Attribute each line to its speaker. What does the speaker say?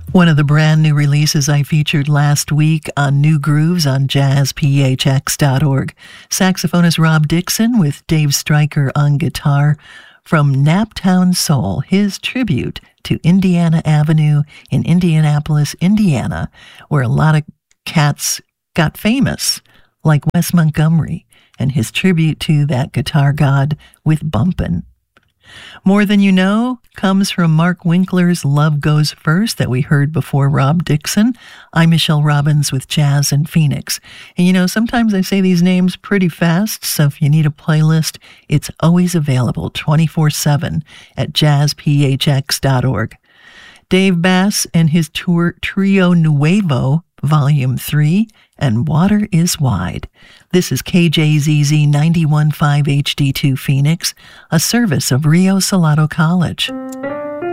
Speaker 1: One of the brand new releases I featured last week on New Grooves on jazzphx.org. Saxophonist Rob Dixon with Dave Stryker on guitar from Naptown Soul, his tribute to Indiana Avenue in Indianapolis, Indiana, where a lot of cats got famous, like Wes Montgomery, and his tribute to that guitar god with Bumpin'. More Than You Know comes from Mark Winkler's Love Goes First that we heard before Rob Dixon. I'm Michelle Robbins with Jazz in Phoenix. And sometimes I say these names pretty fast, so if you need a playlist, it's always available 24/7 at jazzphx.org. Dave Bass and his Trio Nuevo, Volume 3, and Water is Wide. This is KJZZ 91.5 HD2 Phoenix, a service of Rio Salado College.